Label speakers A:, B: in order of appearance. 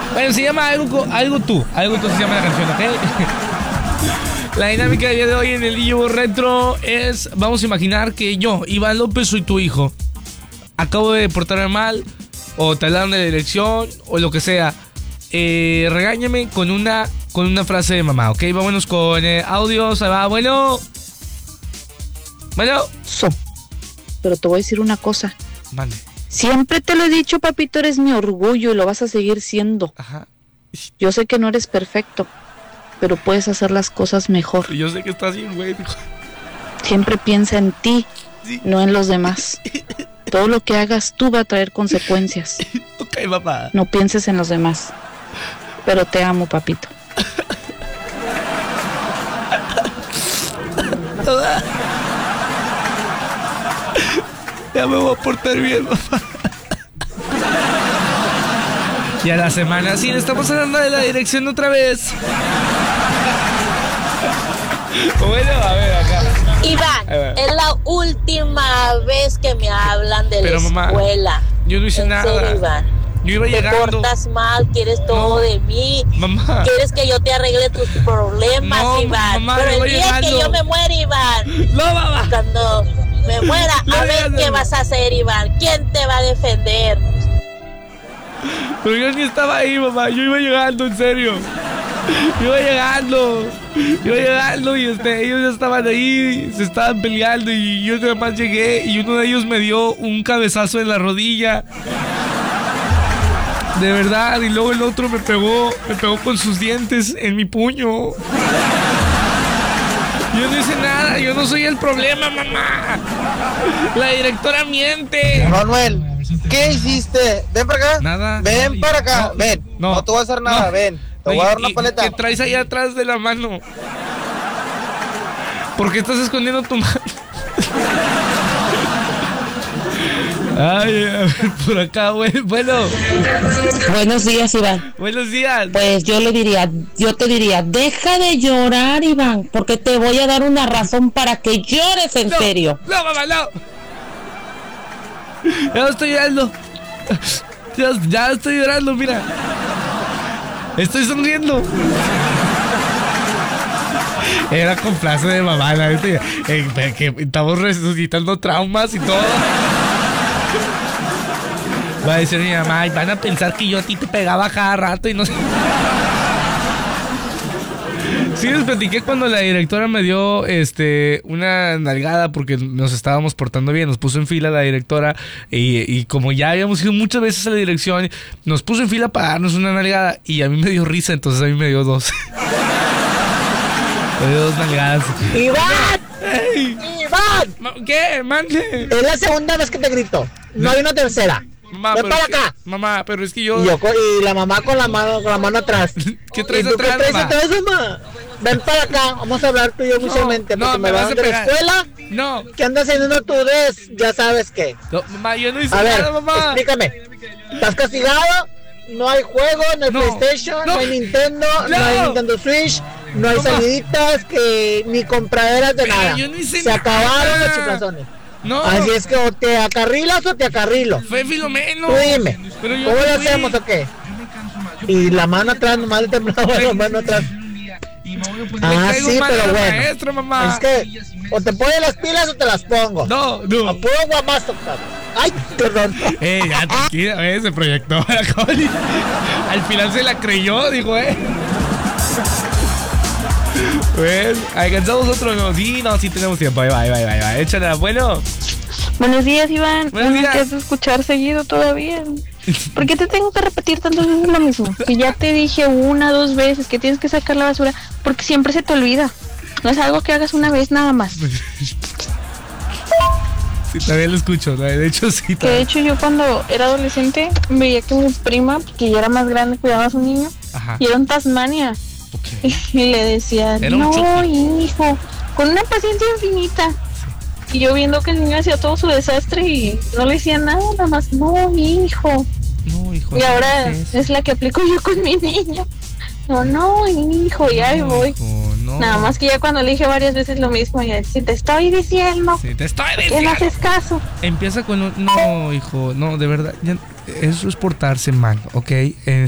A: Bueno, se llama algo tú se llama la canción, ¿ok? La dinámica del día de hoy en el DJ Retro es, vamos a imaginar que yo, Iván López, soy tu hijo. Acabo de portarme mal, o te hablaron de la dirección, o lo que sea. Regáñame con una frase de mamá, ¿ok? Vámonos con audios. Ahí va, bueno.
B: Pero te voy a decir una cosa.
A: Mande.
B: Siempre te lo he dicho, papito, eres mi orgullo y lo vas a seguir siendo.
A: Ajá.
B: Yo sé que no eres perfecto, pero puedes hacer las cosas mejor.
A: Yo sé que estás bien, güey.
B: Siempre piensa en ti, sí, no en los demás. Todo lo que hagas tú va a traer consecuencias.
A: Ok, papá.
B: No pienses en los demás. Pero te amo, papito.
A: Ya me voy a portar bien, papá. Y a la semana, sí, le estamos hablando de la dirección otra vez. Bueno, a ver, acá.
C: Iván, es la última vez que me hablan de
A: pero,
C: la escuela.
A: Mamá, yo no hice nada.
C: Serio, Iván.
A: Yo iba llegando.
C: Te portas mal, quieres todo de mí.
A: Mamá.
C: Quieres que yo te arregle tus problemas,
A: no,
C: Iván.
A: Mamá,
C: pero el día
A: llegando.
C: que yo me muera, Iván.
A: No, mamá.
C: Cuando me muera, a ver
A: llegando.
C: qué vas a hacer, Iván. ¿Quién te va a defender?
A: Pero yo ni estaba ahí, mamá. Yo iba llegando, en serio. Iba llegando y ellos ya estaban ahí, se estaban peleando y yo nada más llegué y uno de ellos me dio un cabezazo en la rodilla. De verdad, y luego el otro me pegó con sus dientes en mi puño. Yo no hice nada, yo no soy el problema, mamá. La directora miente.
D: Manuel, ¿qué hiciste? Ven para acá.
A: Nada.
D: Ven para acá,
A: No,
D: ven.
A: no,
D: No te voy a hacer nada,
A: no.
D: ven. Te voy a dar una paleta.
A: ¿Qué traes ahí atrás de la mano? ¿Por qué estás escondiendo tu mano? Ay, a ver, por acá, güey. Bueno.
E: Buenos días, Iván.
A: Buenos días.
E: Pues yo te diría, deja de llorar, Iván, porque te voy a dar una razón para que llores en serio.
A: No, mamá, no. Ya estoy llorando. Ya estoy llorando, mira. Estoy sonriendo. Era con frase de mamá, la gente. Que estamos resucitando traumas y todo. Va a decir mi mamá, y van a pensar que yo a ti te pegaba cada rato y no sé. Sí, les platiqué cuando la directora me dio una nalgada porque nos estábamos portando bien. Nos puso en fila la directora y como ya habíamos ido muchas veces a la dirección, nos puso en fila para darnos una nalgada y a mí me dio risa, entonces a mí me dio dos. Me dio dos nalgadas.
D: ¡Iván!
A: ¡Ey!
D: ¡Iván!
A: ¿Qué? Mande.
D: Es la segunda vez que te grito. No hay una tercera.
A: Mamá,
D: ven para acá.
A: Mamá, pero es que yo...
D: Y la mamá con la mano atrás.
A: ¿Qué traes
D: ¿Y tú
A: atrás,
D: qué traes
A: mamá?
D: atrás, mamá? Ven para acá, vamos a hablar tú y yo mutuamente.
A: No,
D: porque
A: me vas
D: van
A: a
D: de la
A: pegar.
D: escuela.
A: No.
D: ¿Qué andas haciendo tú ya sabes qué?
A: No, mamá, yo no hice
D: A ver,
A: nada, mamá.
D: explícame. ¿Estás castigado? No hay juego, no hay PlayStation, no hay Nintendo, no hay Nintendo Switch, no hay saliditas, ni compraderas de nada.
A: Yo no hice
D: Se
A: nada.
D: acabaron los chiflazones.
A: No.
D: Así es que o te acarrilas o te acarrilo.
A: Fue Filomeno.
D: Tú dime,
A: Pero yo
D: ¿cómo
A: no
D: le
A: fui.
D: hacemos o qué? Y la mano atrás, nomás le temblaba la mano atrás. Ah, sí, pero bueno.
A: Maestro, mamá.
D: Es que o te pones las pilas o te las pongo.
A: No.
D: A puro guamazo, cabrón. Ay, perdón.
A: Ya tranquila, se proyectó la Coli. Al final se la creyó, dijo, Bueno, alcanzamos otro, no. Sí tenemos tiempo. Ahí va. Échala, bueno.
F: Buenos días, Iván.
A: Buenos días.
F: ¿Me quieres escuchar seguido todavía? ¿Por qué te tengo que repetir tantas veces lo mismo? Que ya te dije 1, 2 veces que tienes que sacar la basura, porque siempre se te olvida. No es algo que hagas una vez nada más.
A: Sí, todavía lo escucho, de hecho sí.
F: Que de hecho yo cuando era adolescente veía que mi prima, que ya era más grande, cuidaba a su niño.
A: Ajá.
F: Y era un Tasmania.
A: Okay.
F: Y le decía,
A: Era un
F: no,
A: Chucky.
F: hijo, con una paciencia infinita. Y yo viendo que el niño hacía todo su desastre y no le decía nada más, no, hijo.
A: No, hijo.
F: Y ahora es la que aplico yo con mi niño. No, hijo, ya ahí voy.
A: Hijo, no.
F: Nada más que ya cuando le dije varias veces lo mismo, ya si te estoy diciendo,
A: Sí, te estoy
F: que
A: diciendo.
F: no haces caso.
A: Empieza con un... No, hijo, no, de verdad. Eso es portarse mal, ¿ok?